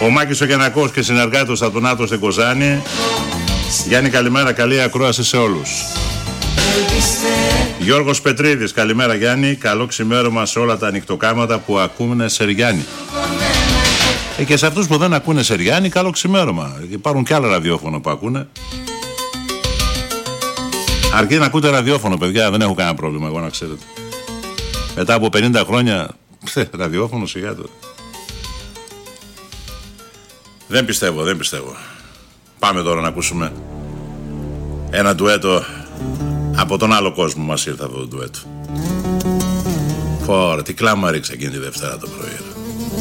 Ο Μάκης ο Γιαννακός και συνεργάτος από τον Άτο στην Κοζάνη. Γιάννη, καλημέρα, καλή ακρόαση σε όλους. Γιώργος Πετρίδης, καλημέρα Γιάννη, καλό ξημέρωμα σε όλα τα ανοιχτοκάματα που ακούνε Σεριάννη. Και σε αυτούς που δεν ακούνε Σεριάννη, καλό ξημέρωμα. Υπάρχουν και άλλα ραδιόφωνο που ακούνε. Αρκεί να ακούτε ραδιόφωνο, παιδιά, δεν έχω κανένα πρόβλημα, εγώ να ξέρετε. Μετά από 50 χρόνια, ραδιόφωνο σιγά τώρα. Δεν πιστεύω. Πάμε τώρα να ακούσουμε ένα ντουέτο από τον άλλο κόσμο. Μας ήρθε αυτό το ντουέτο. Φορ, τι κλάμα ρίξα εκείνη τη Δευτέρα το πρωί.